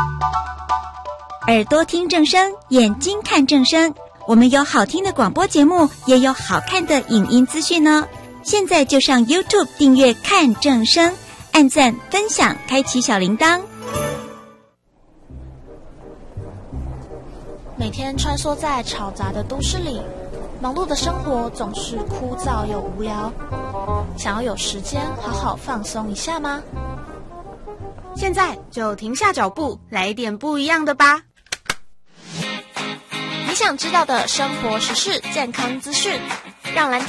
耳朵听正声，眼睛看正声。我们有好听的广播节目，也有好看的影音资讯哦。现在就上 YouTube 订阅看正声，按赞分享，开启小铃铛。 每天穿梭在吵杂的都市里，忙碌的生活总是枯燥又无聊。想要有时间好好放松一下吗？ 现在就停下脚步，来一点不一样的吧。 你想知道的生活时事、健康资讯，让蓝天